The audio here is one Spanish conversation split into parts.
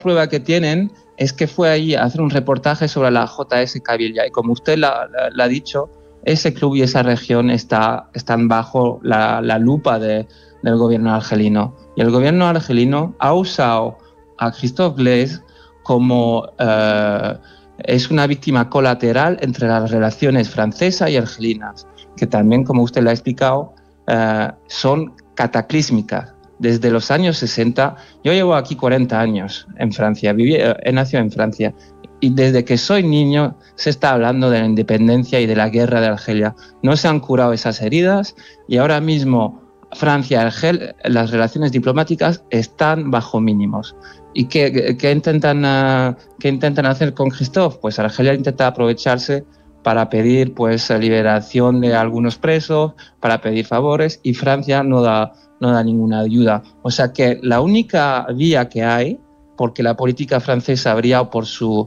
prueba que tienen es que fue allí a hacer un reportaje sobre la JS Cavilla, y como usted la ha dicho, ese club y esa región están bajo la lupa del gobierno argelino. Y el gobierno argelino ha usado a Christophe Glaise como es una víctima colateral entre las relaciones francesas y argelinas, que también, como usted le ha explicado, son cataclísmicas. Desde los años 60, yo llevo aquí 40 años en Francia, he nacido en Francia, y desde que soy niño se está hablando de la independencia y de la guerra de Argelia. No se han curado esas heridas y ahora mismo Francia y Argelia, las relaciones diplomáticas están bajo mínimos. ¿Y qué intentan hacer con Christophe? Pues Argelia intenta aprovecharse para pedir pues liberación de algunos presos, para pedir favores, y Francia no da ninguna ayuda. O sea que la única vía que hay, porque la política francesa ha brillado por su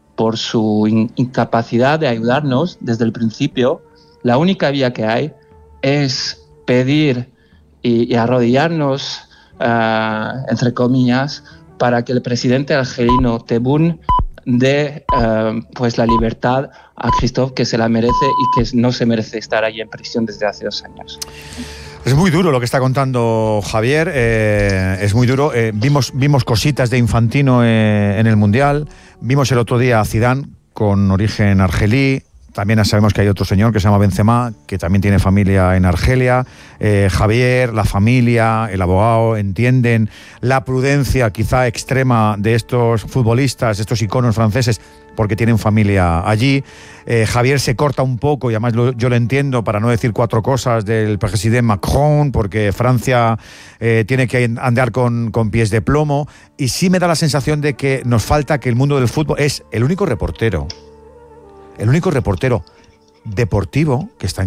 incapacidad de ayudarnos desde el principio, la única vía que hay es pedir y arrodillarnos, entre comillas, para que el presidente argelino Tebboune dé pues la libertad a Christophe, que se la merece y que no se merece estar allí en prisión desde hace 2 años. Es muy duro lo que está contando Javier, es muy duro. Vimos cositas de Infantino en el Mundial, vimos el otro día a Zidane con origen argelí. También sabemos que hay otro señor que se llama Benzema, que también tiene familia en Argelia. Javier, la familia, el abogado, entienden la prudencia quizá extrema de estos futbolistas, estos iconos franceses, porque tienen familia allí. Javier se corta un poco, y además yo lo entiendo, para no decir 4 cosas del presidente Macron, porque Francia tiene que andar con pies de plomo. Y sí me da la sensación de que nos falta que el mundo del fútbol es el único reportero deportivo que está en